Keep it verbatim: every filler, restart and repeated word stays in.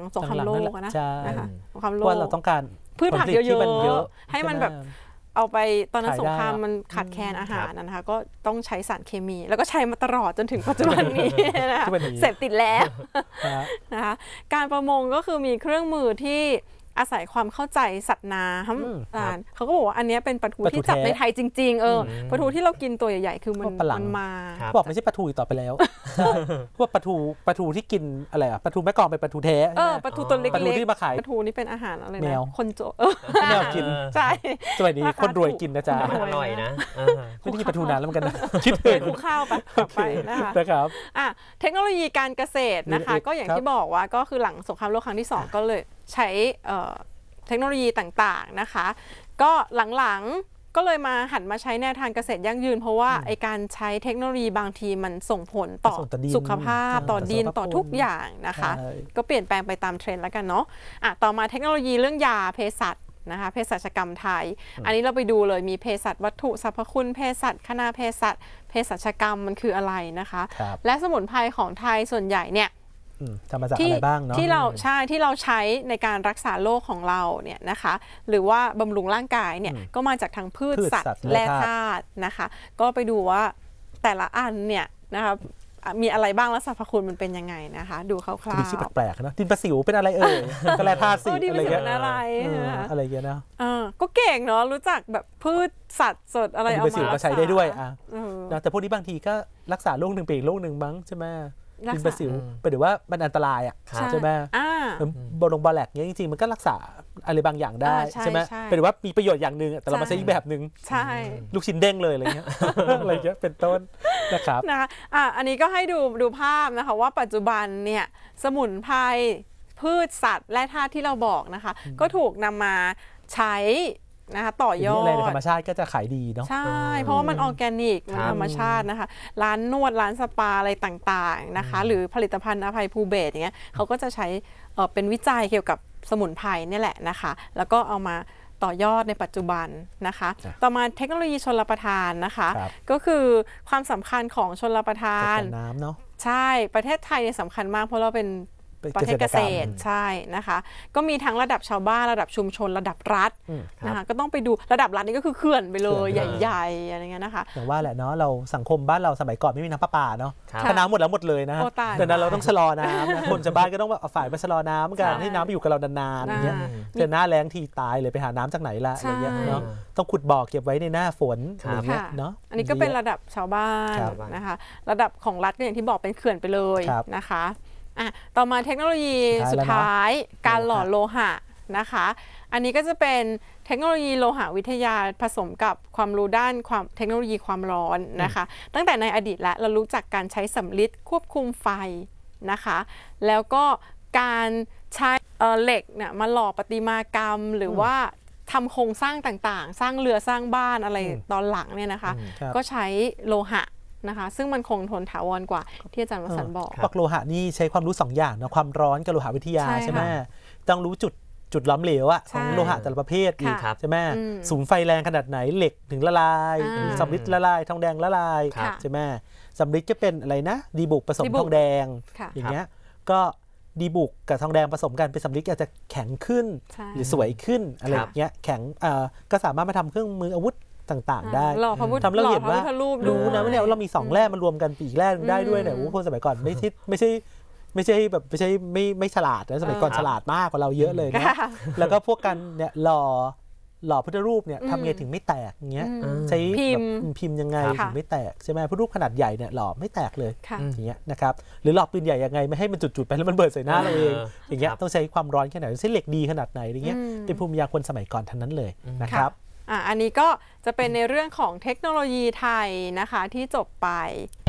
สงครามโลกนะนะคะสงครามโลกว่าเราต้องการพืชผักเยอะๆให้มันแบบเอาไปตอนนั้นสงครามมันขาดแคลนอาหารนะคะก็ต้องใช้สารเคมีแล้วก็ใช้มาตลอดจนถึงปัจจุบันนี้นะคะเสพติดแล้วนะคะการประมงก็คือมีเครื่องมือที่อาศัยความเข้าใจสัตว์น้ำเขาก็บอกว่าอันนี้เป็นปลาทูที่จับในไทยจริงๆเออปลาทูที่เรากินตัวใหญ่ๆคือมันมันมาบอกไม่ใช่ปลาทูอีกต่อไปแล้วพวกปลาทูปลาทูที่กินอะไรอ่ะปลาทูแม่กลองเป็นปลาทูแท้เออปลาทูตัวเล็กๆปลาทูที่มาขายปลาทูนี่เป็นอาหารอะไรนะคนโจแมวกินใช่สมัยนี้คนรวยกินนะจ๊ะอร่อยนะไม่ได้กินปลาทูนานแล้วเหมือนกันนะคิดเป็นคู่ข้าวไปไปนะคะนะครับอ่ะเทคโนโลยีการเกษตรนะคะก็อย่างที่บอกว่าก็คือหลังสงครามโลกครั้งที่สองก็เลยใช้เทคโนโลยีต่างๆนะคะก็หลังๆก็เลยมาหันมาใช้แนวทางเกษตรยั่งยืนเพราะว่าไอการใช้เทคโนโลยีบางทีมันส่งผลต่อสุขภาพต่อดินต่อทุกอย่างนะคะก็เปลี่ยนแปลงไปตามเทรนด์แล้วกันเนาะอ่ะต่อมาเทคโนโลยีเรื่องยาเภสัชนะคะเภสัชกรรมไทยอันนี้เราไปดูเลยมีเภสัชวัตถุสรรพคุณเภสัชคณะเภสัชเภสัชกรรมมันคืออะไรนะคะและสมุนไพรของไทยส่วนใหญ่เนี่ยทำมาจากอะไรบ้างเนาะที่เราใช่ที่เราใช้ในการรักษาโรคของเราเนี่ยนะคะหรือว่าบำรุงร่างกายเนี่ยก็มาจากทางพืชสัตว์และธาตุนะคะก็ไปดูว่าแต่ละอันเนี่ยนะคะมีอะไรบ้างและสรรพคุณมันเป็นยังไงนะคะดูคร่าวๆมีชื่อแปลกๆนะดินประสิวเป็นอะไรเอ่ยกระแลธาตุสีอะไรเงี้ยอะไรอะไรเงี้ยนะก็เก่งเนาะรู้จักแบบพืชสัตว์สดอะไรเอามาดินประสิวก็ใช้ได้ด้วยอ่ะแต่พวกนี้บางทีก็รักษาโรคหนึ่งไปอีกโรคหนึ่งมั้งใช่ไหมดินประสิวเป็นหรือว่ามันอันตรายอ่ะใช่ไหมบอลงบอลแลกเนี้ยจริงๆมันก็รักษาอะไรบางอย่างได้ใช่ไหมเป็นหรือว่ามีประโยชน์อย่างหนึ่งแต่เรามาใช้อีกแบบหนึ่งใช่ลูกชิ้นเด้งเลยอะไรเงี้ยอะไรเงี้ยเป็นต้นนะครับนะคะอ่ะอันนี้ก็ให้ดูดูภาพนะคะว่าปัจจุบันเนี่ยสมุนไพรพืชสัตว์และธาตุที่เราบอกนะคะก็ถูกนำมาใช้นะคะต่อยอดอะไรในธรรมชาติก็จะขายดีเนาะใช่เพราะว่ามันออร์แกนิกมันธรรมชาตินะคะร้านนวดร้านสปาอะไรต่างๆนะคะหรือผลิตภัณฑ์อภัยภูเบศอย่างเงี้ยเขาก็จะใช้เป็นวิจัยเกี่ยวกับสมุนไพรนี่แหละนะคะแล้วก็เอามาต่อยอดในปัจจุบันนะคะต่อมาเทคโนโลยีชลประทานนะคะก็คือความสำคัญของชลประทานน้ำเนาะใช่ประเทศไทยเนี่ยสำคัญมากเพราะเราเป็นประเทศเกษตรใช่นะคะก็มีทั้งระดับชาวบ้านระดับชุมชนระดับรัฐนะคะก็ต้องไปดูระดับรัฐนี่ก็คือเขื่อนไปเลยใหญ่ๆอะไรเงี้ยนะคะอย่างว่าแหละเนาะเราสังคมบ้านเราสมัยก่อนไม่มีน้ำประปาเนาะถ้าน้ำหมดแล้วหมดเลยนะดังนั้นเราต้องชะลอน้ำนะคนชาวบ้านก็ต้องเอาฝ่ายไปชะลอน้ำกันให้น้ำไปอยู่กับเรานานๆอย่างเงี้ยเจอหน้าแล้งทีตายเลยไปหาน้ำจากไหนละอะไรเงี้ยเนาะต้องขุดบ่อเก็บไว้ในหน้าฝนอะไรเงี้ยเนาะอันนี้ก็เป็นระดับชาวบ้านนะคะระดับของรัฐก็อย่างที่บอกเป็นเขื่อนไปเลยนะคะอ่ะต่อมาเทคโนโลยีสุดท้ายการหล่อโลหะนะคะอันนี้ก็จะเป็นเทคโนโลยีโลหะวิทยาผสมกับความรู้ด้านความเทคโนโลยีความร้อนนะคะตั้งแต่ในอดีตแล้วเรารู้จักการใช้สำริดควบคุมไฟนะคะแล้วก็การใช้เหล็กเนี่ยมาหล่อประติมากรรมหรือว่าทำโครงสร้างต่างๆสร้างเรือสร้างบ้านอะไรตอนหลังเนี่ยนะคะก็ใช้โลหะนะคะซึ่งมันคงทนถาวรกว่าที่อาจารย์วสันต์บอกปักโลหะนี่ใช้ความรู้สองอย่างนะความร้อนกับโลหะวิทยาใช่ไหมต้องรู้จุดจุดล้อมเหลวอะของโลหะแต่ละประเภทใช่ไหมสูงไฟแรงขนาดไหนเหล็กถึงละลายสำริดละลายทองแดงละลายใช่ไหมสำริดจะเป็นอะไรนะดีบุกผสมทองแดงอย่างเงี้ยก็ดีบุกกับทองแดงผสมกันเป็นสำริดอาจจะแข็งขึ้นหรือสวยขึ้นอะไรเงี้ยแข็งก็สามารถมาทำเครื่องมืออาวุธต่างๆได้ทำเราเห็นว่ารู้นะว่าเนี่ยเรามีสองแร่มันรวมกันอีกแร่ได้ด้วยเนี่ยคนสมัยก่อนไม่ใช่ไม่ใช่ไม่ใช่แบบไม่ใช่ไม่ไม่ฉลาดนะสมัยก่อนฉลาดมากกว่าเราเยอะเลยนะแล้วก็พวกกันเนี่ยหล่อหล่อพุทธรูปเนี่ยทำไงถึงไม่แตกเงี้ยใช้พิมพ์ยังไงถึงไม่แตกใช่ไหมพุทธรูปขนาดใหญ่เนี่ยหล่อไม่แตกเลยอย่างเงี้ยนะครับหรือหล่อปืนใหญ่ยังไงไม่ให้มันจุดๆไปแล้วมันเบิดใส่หน้าเราเองอย่างเงี้ยต้องใช้ความร้อนแค่ไหนใช้เหล็กดีขนาดไหนอย่างเงี้ยเป็นภูมิปัญญาคนสมัยก่อนทั้งนั้นเลยนะครับอ่ะอันนี้ก็จะเป็นในเรื่องของเทคโนโลยีไทยนะคะที่จบไป